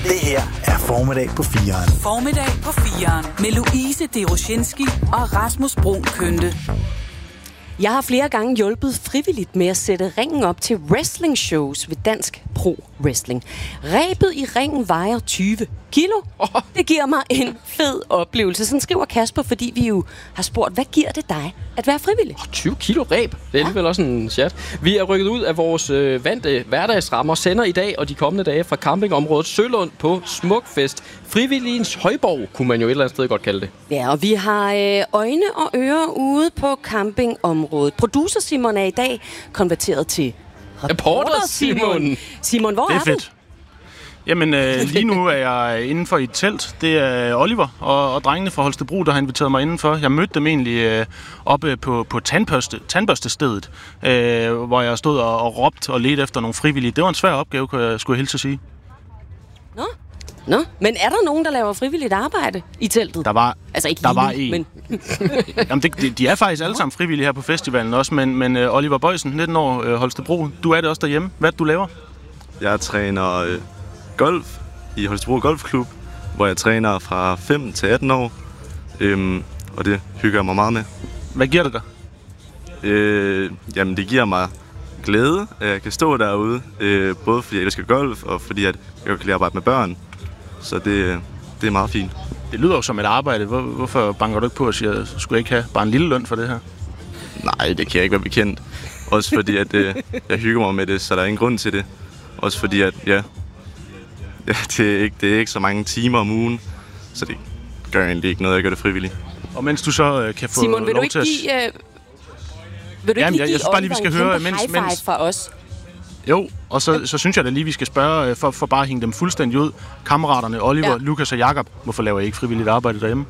Det her er Formiddag på 4'eren. Formiddag på 4'eren med Louise Derosjenski og Rasmus Bruun Kønte. Jeg har flere gange hjulpet frivilligt med at sætte ringen op til wrestling-shows ved Dansk Pro Wrestling. Rebet i ringen vejer 20 kilo. Det giver mig en fed oplevelse. Sådan skriver Kasper, fordi vi jo har spurgt, hvad giver det dig at være frivillig? 20 kilo reb. Det er alligevel også en chat. Vi er rykket ud af vores vante hverdagsrammer, sender i dag og de kommende dage fra campingområdet Sølund på Smukfest. Frivilligens højborg, kunne man jo et eller andet sted godt kalde det. Ja, og vi har øjne og ører ude på campingområdet. Producer Simon er i dag konverteret til reporter Simon. Simon, hvor er fedt. Jamen, lige nu er jeg indenfor i et telt. Det er Oliver og drengene fra Holstebro, der har inviteret mig indenfor. Jeg mødte dem egentlig oppe på tandbørstestedet, hvor jeg stod og råbte og ledte efter nogle frivillige. Det var en svær opgave, skulle jeg hilse at sige. Nå, men er der nogen, der laver frivilligt arbejde i teltet? Der var, altså ikke der lige var nu, en. Men... Jamen, de er faktisk alle sammen frivillige her på festivalen også, men Oliver Bøjsen, 19 år, Holstebro, du er det også derhjemme. Hvad du laver? Jeg træner golf i Holstebro Golfklub, hvor jeg træner fra 5 til 18 år, og det hygger jeg mig meget med. Hvad giver det dig? Jamen, det giver mig glæde, at jeg kan stå derude, både fordi jeg elsker golf, og fordi jeg kan lide at arbejde med børn. Så det er meget fint. Det lyder jo som et arbejde. Hvorfor banker du ikke på og siger, skulle jeg ikke have bare en lille løn for det her? Nej, det kan jeg ikke være bekendt. Også fordi, at jeg hygger mig med det, så der er ingen grund til det. Også fordi, at det er ikke så mange timer om ugen, så det gør egentlig ikke noget, jeg gør det frivilligt. Og mens du så kan få Simon, lov til at... Vil du ikke give jeg synes bare lige, vi skal høre, high five for os? Jo, og så synes jeg da lige, vi skal spørge, for bare at hænge dem fuldstændig ud. Kammeraterne Oliver, Lukas og Jakob, hvorfor laver I ikke frivilligt arbejde derhjemme?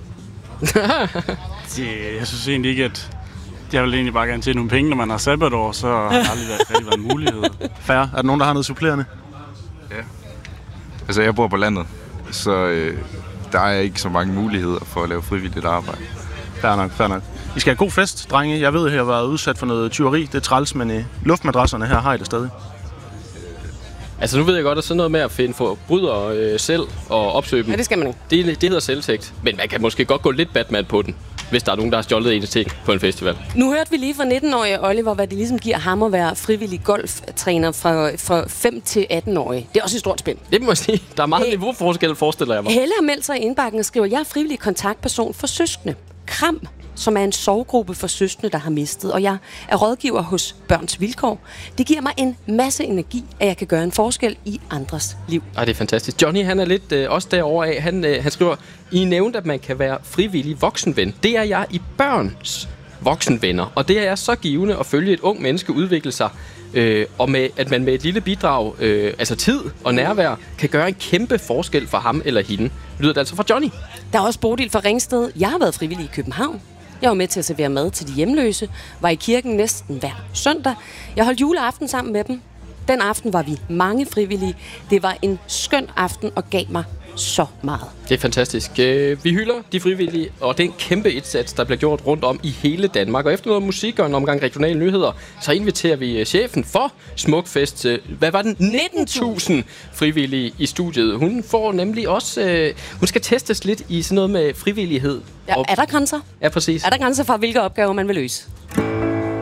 Jeg synes egentlig ikke, at jeg vil egentlig bare gerne tjene nogle penge, når man har sabbatår, så har det aldrig været en mulighed. Fair. Er der nogen, der har noget supplerende? Ja. Altså, jeg bor på landet, så der er ikke så mange muligheder for at lave frivilligt arbejde. Fair nok. I skal have god fest, drenge. Jeg ved, at jeg har været udsat for noget tyveri. Det er træls, men luftmadrasserne her har I det stadig. Altså, nu ved jeg godt, at sådan noget med at finde forbrydere selv og opsøge dem. Ja, det skal man ikke. Det hedder selvtægt. Men man kan måske godt gå lidt Batman på den, hvis der er nogen, der har stjålet ens ting på en festival. Nu hørte vi lige fra 19-årige Oliver, hvad det ligesom giver ham at være frivillig golftræner fra 5 til 18-årige. Det er også et stort spænd. Det må man sige. Der er meget niveauforskel, forestiller jeg mig. Helle har meldt sig i indbakken og skriver, jeg er frivillig kontaktperson for søskende. Kram, som er en sorggruppe for søskende, der har mistet. Og jeg er rådgiver hos Børns Vilkår. Det giver mig en masse energi, at jeg kan gøre en forskel i andres liv. Ej, det er fantastisk. Johnny, han er lidt også derovre af. Han skriver, I nævnte, at man kan være frivillig voksenven. Det er jeg i børns voksenvenner. Og det er så givende at følge et ung menneske udvikle sig. Og med, at man med et lille bidrag, altså tid og nærvær, kan gøre en kæmpe forskel for ham eller hende. Lyder det altså fra Johnny? Der er også Bodil fra Ringsted. Jeg har været frivillig i København. Jeg var med til at servere mad til de hjemløse, var i kirken næsten hver søndag. Jeg holdt juleaften sammen med dem. Den aften var vi mange frivillige. Det var en skøn aften og gav mig så meget. Det er fantastisk. Vi hylder de frivillige, og den kæmpe indsats, der bliver gjort rundt om i hele Danmark. Og efter noget musik og en omgang regionale nyheder, så inviterer vi chefen for Smukfest. Hvad var den? 19.000 frivillige i studiet. Hun får nemlig også... hun skal testes lidt i sådan noget med frivillighed. Ja, er der grænser? Ja, præcis. Er der grænser for, hvilke opgaver man vil løse?